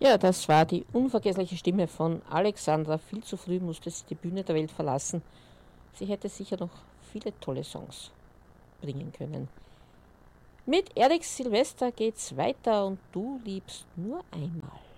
Ja, das war die unvergessliche Stimme von Alexandra. Viel zu früh musste sie die Bühne der Welt verlassen. Sie hätte sicher noch viele tolle Songs bringen können. Mit Eric Silvester geht's weiter und du liebst nur einmal.